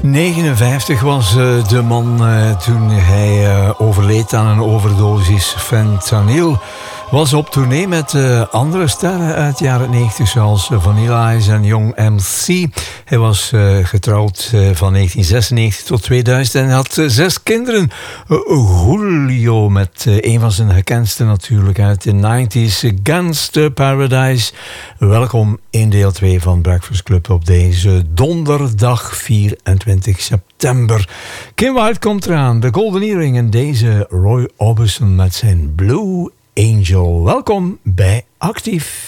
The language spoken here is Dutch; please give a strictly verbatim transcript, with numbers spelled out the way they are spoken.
negenenvijftig was uh, de man uh, toen hij uh, overleed aan een overdosis fentanyl. Was op tournee met uh, andere sterren uit de jaren negentig, zoals uh, Vanilla Ice en Young M C. Hij was uh, getrouwd uh, van negentien zesennegentig tot tweeduizend en had uh, zes kinderen. Uh, Julio met uh, een van zijn gekendste natuurlijk uit de nineties, uh, Gangsta Paradise. Welkom in deel twee van Breakfast Club op deze donderdag vierentwintig september. Kim Wilde komt eraan, de Golden Earring en deze Roy Orbison met zijn Blue Angel. Welkom bij Actief.